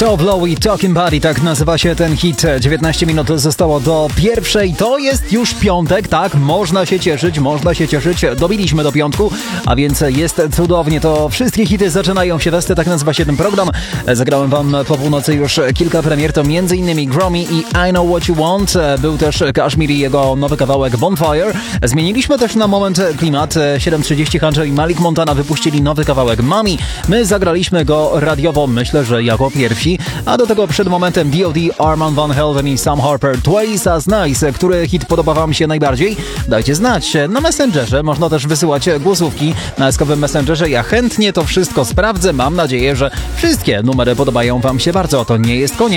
Tove Lo i Talking Body, tak nazywa się ten hit. 19 minut zostało do pierwszej. To jest już piątek, tak? Można się cieszyć. Dobiliśmy do piątku, a więc jest cudownie. To wszystkie hity zaczynają się testy, tak nazywa się ten program. Zagrałem wam po północy już kilka premier, to m.in. Gromi i I Know What You Want. Był też Kashmir i jego nowy kawałek Bonfire. Zmieniliśmy też na moment klimat. 7:30 Hunter i Malik Montana wypuścili nowy kawałek Mami. My zagraliśmy go radiowo, myślę, że jako pierwsi. A do tego przed momentem D.O.D., Armand Van Helden i Sam Harper, Twice as Nice. Który hit podoba wam się najbardziej? Dajcie znać na Messengerze. Można też wysyłać głosówki na eskowym Messengerze. Ja chętnie to wszystko sprawdzę. Mam nadzieję, że wszystkie numery podobają wam się bardzo. To nie jest koniec.